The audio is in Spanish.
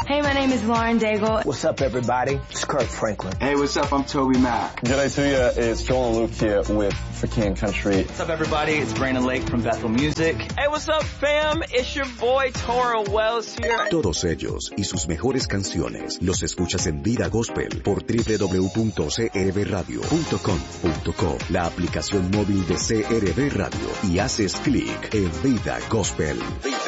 Hey, my name is Lauren Daigle. What's up, everybody? It's Kirk Franklin. Hey, what's up? I'm Toby Mac. G'day to you. It's Joel and Luke here with For King Country. What's up, everybody? It's Brandon Lake from Bethel Music. Hey, what's up, fam? It's your boy, Tora Wells here. Todos ellos y sus mejores canciones los escuchas en Vida Gospel por www.crbradio.com.co, la aplicación móvil de CRB Radio, y haces clic en Vida Gospel.